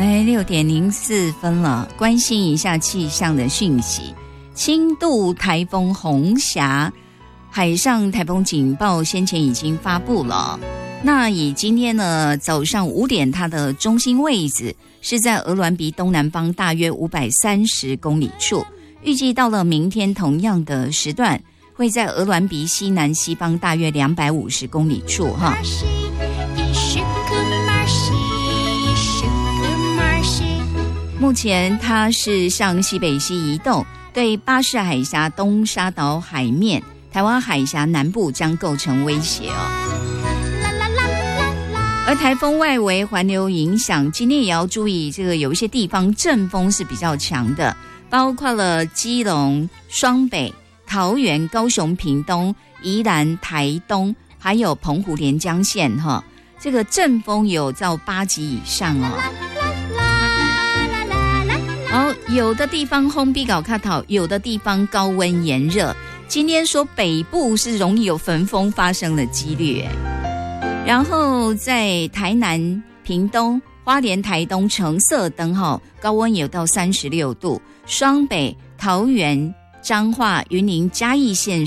6:04了，关心一下气象的讯息。轻度台风红霞海上台风警报先前已经发布了。那以今天呢早上5点，它的中心位置是在鹅銮鼻东南方大约530公里处，预计到了明天同样的时段会在鹅銮鼻西南西方大约250公里处哈。目前它是向西北西移动，对巴士海峡东沙岛海面、台湾海峡南部将构成威胁而台风外围环流影响，今天也要注意，这个有一些地方阵风是比较强的，包括了基隆、双北、桃园、高雄、屏东、宜兰、台东，还有澎湖连江县哈，这个阵风有到8级以上有的地方风比较较大，有的地方高温炎热。今天说北部是容易有焚风发生的几率，然后在台南、屏东、花莲、台东橙色灯号，高温有到36度，双北、桃园、彰化、云林、嘉义县